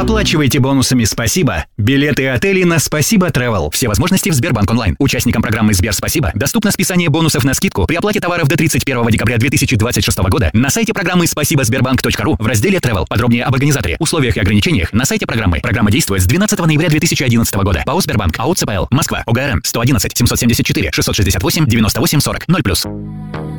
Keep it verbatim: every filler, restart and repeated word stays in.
Оплачивайте бонусами «Спасибо» билеты и отели на «Спасибо Travel». Все возможности в Сбербанк Онлайн. Участникам программы «Сбер Спасибо» доступно списание бонусов на скидку при оплате товаров до тридцать первого декабря две тысячи двадцать шестого года на сайте программы спасибо сбербанк точка ру в разделе Travel. Подробнее об организаторе, условиях и ограничениях на сайте программы. Программа действует с двенадцатого ноября две тысячи одиннадцатого года. ПАО «Сбербанк». АО «ЦПЛ». Москва. ОГРН сто одиннадцать семьсот семьдесят четыре шестьсот шестьдесят восемь девяносто восемь сорок ноль плюс.